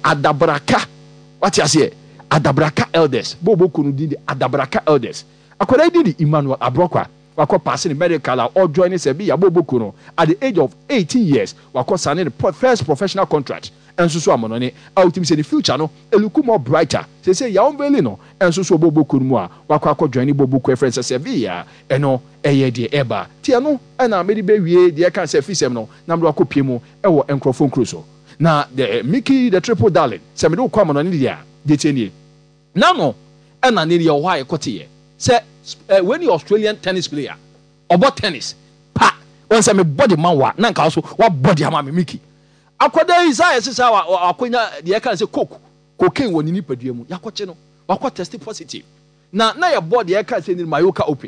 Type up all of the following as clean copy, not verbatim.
Adabraka. What you say? Adabraka elders. Bobo kunu di Adabraka elders. Akwada di Emmanuel Abrokwa. Wako passing medical or joining Sebi Bobo kuno at the age of 18 years. Wako signing the first professional contract. And so amonone out him say the future no eluku more brighter. Say ya onveli no and so Bobo kunu mo wako joining Bobo kwe friends Sevilla eno eye de eba. Tia no na medi be wie de kan say fisem no na mdo wako pie mu ewo enkrofon cruise. Na the Mickey the triple darling. Se me do kwa amonone dia de tenie. Na no na ne ye why kote say when the Australian tennis player about tennis pa once me body man wa na nka so wa body ama me Mickey akoda Isaiah sisa wa akonya de kan say cocaine woni ni padua mu yakoche no wakọ test positive na ye body ye kan say ni Mayoka Open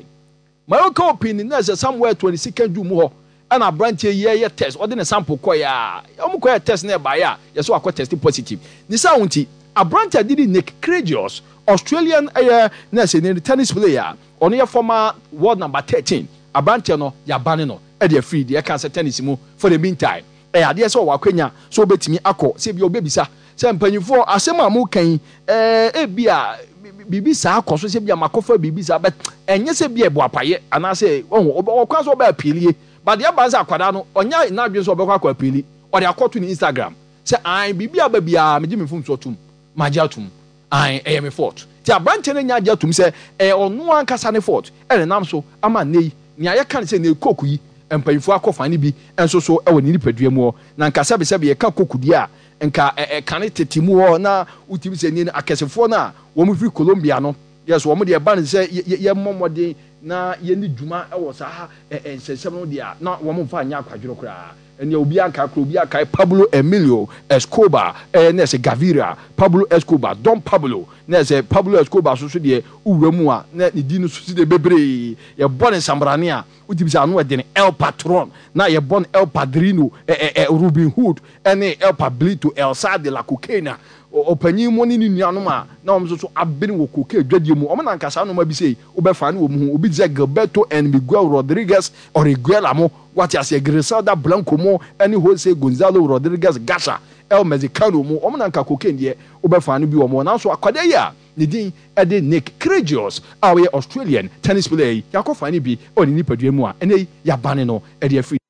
na say somewhere 22nd June ho ana branch ye test or the sample ko ya omuko test na ba ya ye so wakọ test positive ni sa wonti a branch did Nick Kyrgios Australian tennis player on your former world number 13 abante no ya bane no e dey free dey can say tennis mu for the meantime ade so wakwanya so betimi akọ se bi obebisa se mpanyifo asem amu kan bia bibi sa akọ so se bia makofa bibi sa but enye se bia ebo apaye ana se okwa so ba apilie but ya banza akwada no onya na adwe so obekwa akọ apili o dey akọ to ni Instagram se ai bibi ababia me gimi fum so tum magiatum ai me fort ti abranche na nya ajatum se onu ankasa ne fort nam so ama nei ni aye kan se ne koku yi empanyifo akọfa ne bi enso so e woni nipadua mu na nkasa be se be ka kokudi a nka kan tetimu ho na utimi se ni akesefo na wo mu fi Colombia no yes wo mu de ban se ye momode na ye ni dwuma e wo sa ensesem no dia na wo mu fa nya akwadworo kra ene obi anka kro obi aka Pablo Emilio Escobar na se Gaviria Pablo Escobar Don Pablo na se Pablo Escobar so de uwramu a na ne di no so de bebre ye bon sambrane a utibisa no de El Patron na ye bon El Padrino Robin Hood ene El Pablito El Sa de la Cocaina opanyi mo ni nuanom a na om so abene wo koke adwadie mu om na nkasa no ma bi sei obefa ne wo mu obi ze Gilberto and Miguel Rodriguez Origuela mo what as Griselda Blanco mo any Jose Gonzalo Rodriguez Gasa El Mexicano mo om na nka koke ndie obefa ne bi wo mo na so akwade ya ne din e de Nick Kyrgios a we Australian tennis player yakofa ne bi oni nipadua mu a ene ya bane no e de